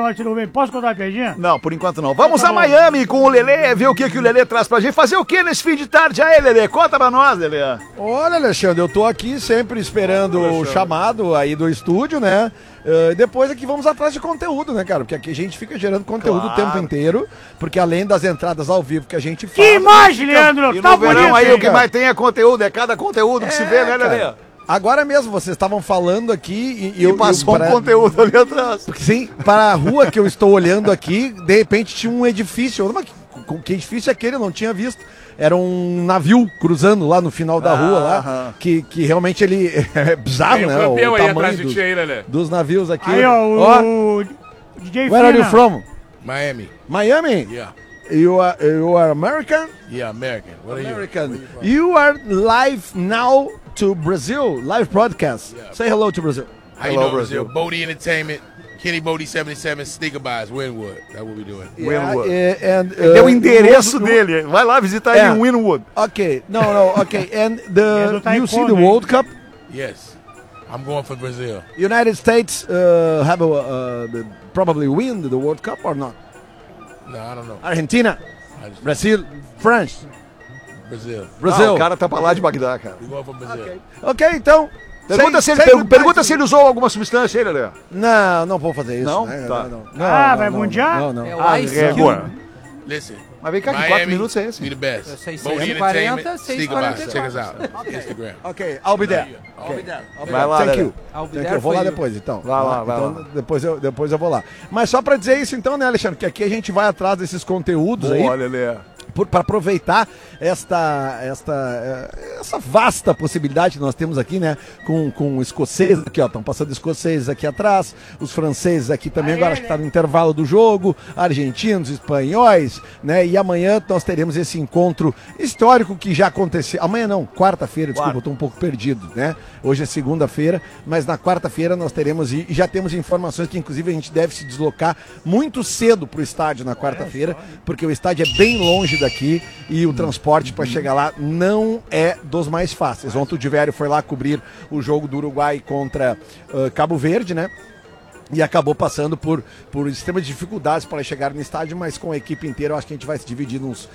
norte do bem. Posso contar uma piadinha? Não, por enquanto não. Vamos a Miami com o Lelê, ver o que o Lelê traz pra gente. Fazer o que nesse fim de tarde aí, Lelê? Conta pra nós, Lelê. Olha, Alexandre, eu tô aqui sempre esperando o chamado aí do estúdio, né? Depois aqui vamos atrás de conteúdo, né, cara? Porque aqui a gente fica gerando conteúdo o tempo inteiro, porque além das entradas ao vivo que a gente faz... Que imagem, Leandro! E Tá no verão bonito, aí hein, o que mais tem é conteúdo, é cada conteúdo que se vê, né, Lelê? Cara, agora mesmo, vocês estavam falando aqui E passou um conteúdo ali atrás. Porque sim, para a rua que eu estou olhando aqui, de repente tinha um edifício. Mas que edifício é aquele? Eu não tinha visto. Era um navio cruzando lá no final da rua, lá, que realmente ele é bizarro, Tem um né? campeão O aí tamanho atrás de ti aí, Lelê. dos navios aqui. Aí, ó, o DJ Where are you Fina. from? Miami. Miami? Yeah. You are American? Yeah, American. What are American. You are live now to Brazil, live broadcast. Yeah. Say hello to Brazil. How you know Brazil? Bodie Entertainment, Kenny Bodie 77, Sneaker Buys, Winwood. That's what we're doing. Winwood. And, É o endereço dele. Vai lá visitar ele em Winwood. Okay, no, okay. And you see the taekwondo, World Cup? Yes. I'm going for Brazil. United States have probably win the World Cup or not? No, I don't know. Argentina, Brazil, France, Brazil. Brazil. Ah, o cara tá pra lá de Bagdá, cara. We're going for Brazil. Ok, então. Pergunta se ele usou alguma substância aí, Lelê. Não vou fazer isso. Não? Né? Tá. Ah, vai mundial? Não. É o Ice Régua. Listen. Mas vem cá, que 4 minutos é esse? We the best. Eu sei, Bodie 640, Entertainment, Sneaker Buys. Check us out. Instagram. Ok, I'll be there. Vai lá, Thank Lelê. you. I'll be Thank there you. Eu vou lá for you. depois, então. Vai lá. Depois eu vou lá. Mas só pra dizer isso, então, né, Alexandre, que aqui a gente vai atrás desses conteúdos aí. Boa, Lelê. Para aproveitar essa vasta possibilidade que nós temos aqui, né? Com escoceses aqui, ó, estão passando escoceses aqui atrás, os franceses aqui também, agora acho que está no intervalo do jogo, argentinos, espanhóis, né? E amanhã nós teremos esse encontro histórico que já aconteceu. Amanhã não, quarta-feira, desculpa, eu estou um pouco perdido, né? Hoje é segunda-feira, mas na quarta-feira nós teremos, e já temos informações que inclusive a gente deve se deslocar muito cedo para o estádio na quarta-feira, porque o estádio é bem longe daqui e o transporte para chegar lá não é dos mais fáceis. Ontem o Divério foi lá cobrir o jogo do Uruguai contra Cabo Verde, né? E acabou passando por extremas dificuldades para chegar no estádio, mas com a equipe inteira eu acho que a gente vai se dividir nos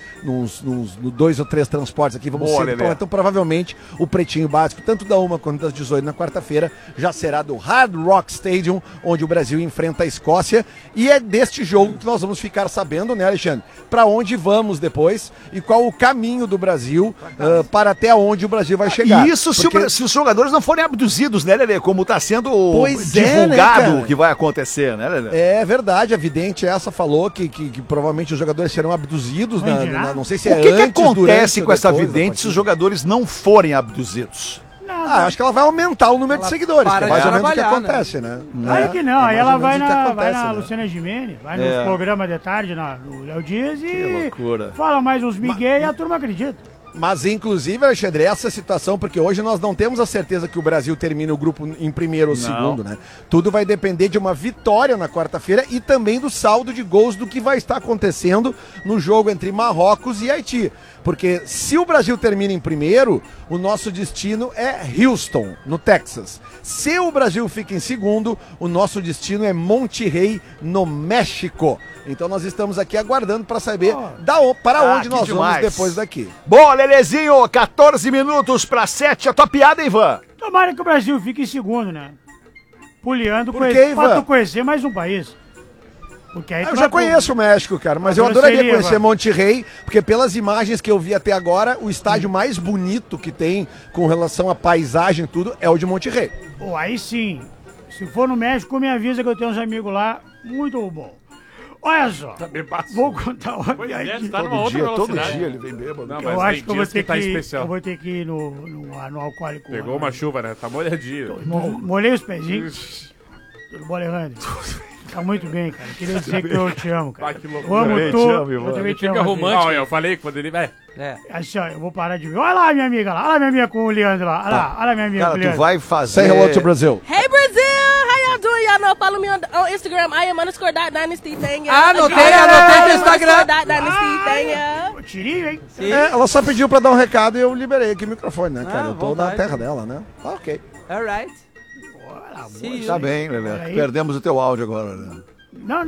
2 ou 3 transportes aqui. Vamos Boa, ser, Lelê. então provavelmente o pretinho básico, tanto da 1 quanto das 18 na quarta-feira, já será do Hard Rock Stadium, onde o Brasil enfrenta a Escócia. E é deste jogo que nós vamos ficar sabendo, né, Alexandre? Para onde vamos depois e qual o caminho do Brasil para até onde o Brasil vai chegar. E isso se os jogadores não forem abduzidos, né, Lelê? Como está sendo Pois é, divulgado, né, cara? que vai acontecer, né, Lelê? É verdade, a vidente essa falou que provavelmente os jogadores serão abduzidos, não sei se O é que antes, acontece durante com ou essa depois da vidente se os partida. jogadores não forem abduzidos? Acho que ela vai aumentar o número de seguidores, que para é mais de ou menos o que trabalhar, né? acontece, né? Aí que não, É aí mais ela ou vai menos o que na acontece, né? Luciana Gimenez, vai É. nos programas de tarde, no Léo Dias Que e loucura. fala mais uns migué e a turma acredita. Mas, inclusive, Alexandre, essa situação, porque hoje nós não temos a certeza que o Brasil termine o grupo em primeiro ou segundo, né? Tudo vai depender de uma vitória na quarta-feira e também do saldo de gols do que vai estar acontecendo no jogo entre Marrocos e Haiti. Porque se o Brasil termina em primeiro, o nosso destino é Houston, no Texas. Se o Brasil fica em segundo, o nosso destino é Monterrey, no México. Então nós estamos aqui aguardando para saber para onde que nós demais. vamos depois daqui. Bom, Lelezinho, 14 minutos para 7, a tua piada, Ivan. Tomara que o Brasil fique em segundo, né? Puleando Por quê, Ivan? pra tu conhecer mais um país. Porque aí tu Eu vai já conheço o México, cara, mas eu Agora adoraria seria, conhecer Ivan. Monterrey, porque pelas imagens que eu vi até agora, o estádio mais bonito que tem com relação à paisagem e tudo é o de Monterrey. Pô, aí sim. Se for no México, me avisa que eu tenho uns amigos lá muito bom. Olha só, vou contar uma Pois é, piadinha. tá numa outra Todo velocidade. dia ele vem bêbado. Não, Eu mas acho tem que eu vou dias ter tá que, especial. eu vou ter que ir no alcoólico. Pegou uma chuva, né? Tá molhadinho. Molhei os pezinhos. Tudo bom, Alejandro? Tá muito bem, cara. Queria dizer que eu te amo, cara. Ah, que Eu loucura. amo Também tu. te amo, Ivan. Eu também te Fica amo. romântico. Não, eu falei que poderia... É. É. Assim, ó, eu vou parar de ver. Olha lá, minha amiga lá. Olha lá, minha amiga com o Leandro lá. Olha lá, minha amiga com Cara, o tu Leandro. vai fazer... Say hello to Brazil. Hey Brazil, how y'all doing? Y'all know, follow me on Instagram. I am _dynasty thing. Anotei no Instagram. Dynasty Ô, tirinho, hein? Ela só pediu pra dar um recado e eu liberei aqui o microfone, né, cara? Ah, Eu tô na vontade. terra dela, né? Tá ok. Alright. Olha lá, See you. Tá bem, Olha Lelê. aí. Perdemos o teu áudio agora, né? Não,